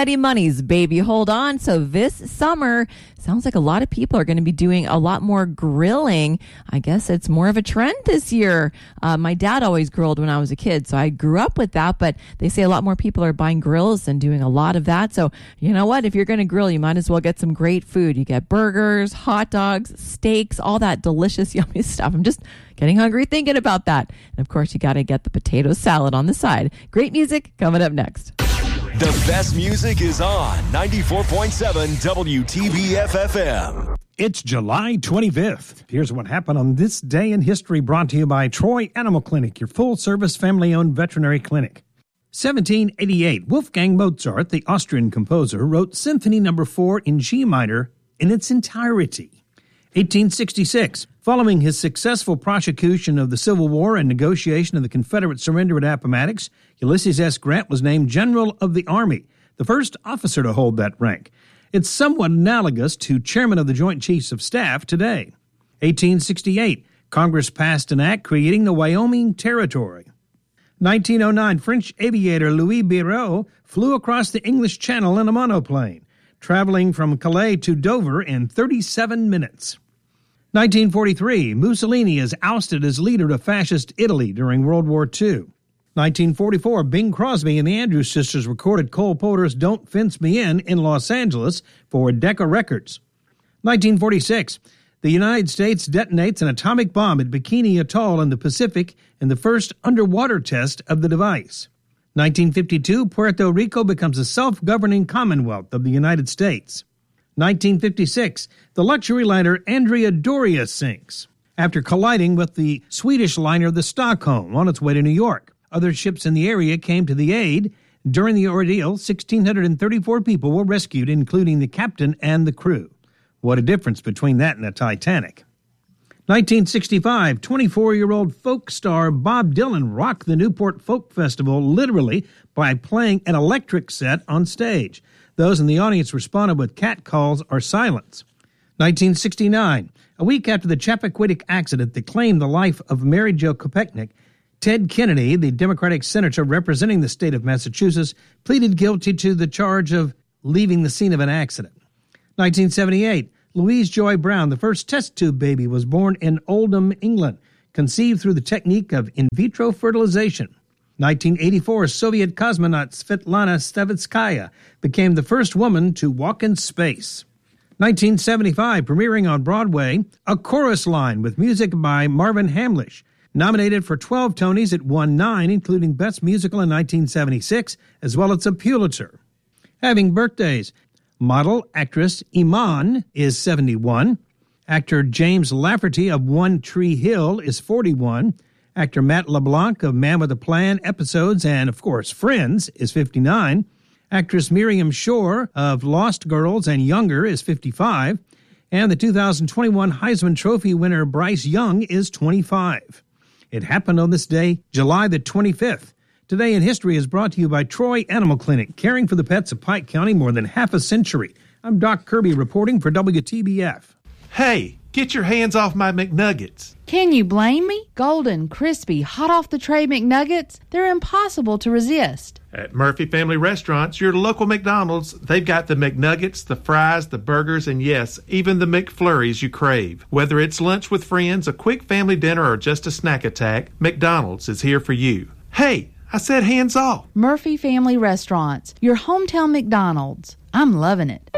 Mighty Money's Baby Hold On. So this summer, sounds like a lot of people are going to be doing a lot more grilling. I guess it's more of a trend this year. My dad always grilled when I was a kid, so I grew up with that, but they say a lot more people are buying grills and doing a lot of that. So you know what? If you're going to grill, you might as well get some great food. You get burgers, hot dogs, steaks, all that delicious, yummy stuff. I'm just getting hungry thinking about that. And of course, you got to get the potato salad on the side. Great music coming up next. The best music is on 94.7 WTBF-FM. It's July 25th. Here's what happened on this day in history, brought to you by Troy Animal Clinic, your full-service family-owned veterinary clinic. 1788, Wolfgang Mozart, the Austrian composer, wrote Symphony No. 4 in G minor in its entirety. 1866, following his successful prosecution of the Civil War and negotiation of the Confederate surrender at Appomattox, Ulysses S. Grant was named General of the Army, the first officer to hold that rank. It's somewhat analogous to Chairman of the Joint Chiefs of Staff today. 1868, Congress passed an act creating the Wyoming Territory. 1909, French aviator Louis Biot flew across the English Channel in a monoplane, traveling from Calais to Dover in 37 minutes. 1943, Mussolini is ousted as leader of fascist Italy during World War II. 1944, Bing Crosby and the Andrews Sisters recorded Cole Porter's Don't Fence Me In Los Angeles for Decca Records. 1946, the United States detonates an atomic bomb at Bikini Atoll in the Pacific in the first underwater test of the device. 1952, Puerto Rico becomes a self-governing Commonwealth of the United States. 1956, the luxury liner Andrea Doria sinks after colliding with the Swedish liner the Stockholm on its way to New York. Other ships in the area came to the aid. During the ordeal, 1,634 people were rescued, including the captain and the crew. What a difference between that and the Titanic. 1965, 24-year-old folk star Bob Dylan rocked the Newport Folk Festival literally by playing an electric set on stage. Those in the audience responded with catcalls or silence. 1969, a week after the Chappaquiddick accident that claimed the life of Mary Jo Kopechne, Ted Kennedy, the Democratic senator representing the state of Massachusetts, pleaded guilty to the charge of leaving the scene of an accident. 1978, Louise Joy Brown, the first test tube baby, was born in Oldham, England, conceived through the technique of in vitro fertilization. 1984, Soviet cosmonaut Svetlana Stavitskaya became the first woman to walk in space. 1975, premiering on Broadway, A Chorus Line with music by Marvin Hamlish. Nominated for 12 Tonys, it won 9, including Best Musical in 1976, as well as a Pulitzer. Having birthdays, model actress Iman is 71. Actor James Lafferty of One Tree Hill is 41. Actor Matt LeBlanc of Man with a Plan episodes and, of course, Friends is 59. Actress Miriam Shore of Lost Girls and Younger is 55. And the 2021 Heisman Trophy winner Bryce Young is 25. It happened on this day, July the 25th. Today in History is brought to you by Troy Animal Clinic, caring for the pets of Pike County more than half a century. I'm Doc Kirby reporting for WTBF. Hey, get your hands off my McNuggets. Can you blame me? Golden, crispy, hot off the tray McNuggets, they're impossible to resist. At Murphy Family Restaurants, your local McDonald's, they've got the McNuggets, the fries, the burgers, and yes, even the McFlurries you crave. Whether it's lunch with friends, a quick family dinner, or just a snack attack, McDonald's is here for you. Hey, I said hands off. Murphy Family Restaurants, your hometown McDonald's. I'm loving it.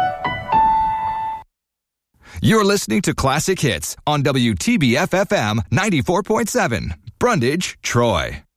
You're listening to Classic Hits on WTBF-FM 94.7, Brundage, Troy.